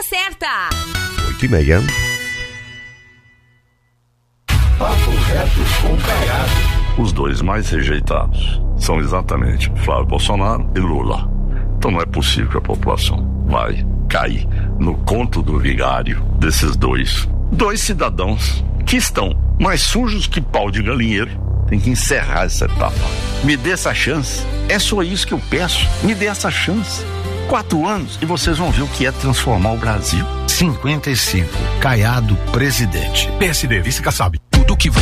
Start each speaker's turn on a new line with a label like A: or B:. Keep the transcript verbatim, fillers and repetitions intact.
A: certa.
B: Oito e meia.
C: Papo reto com Caiado. Os dois mais rejeitados são exatamente Flávio Bolsonaro e Lula. Então não é possível que a população vai cair no conto do vigário desses dois. Dois cidadãos que estão mais sujos que pau de galinheiro. Tem que encerrar essa etapa. Me dê essa chance. É só isso que eu peço. Me dê essa chance. Quatro anos e vocês vão ver o que é transformar o Brasil.
D: cinquenta e cinco. Caiado, presidente. P S D, vice-Kassab. Tudo que você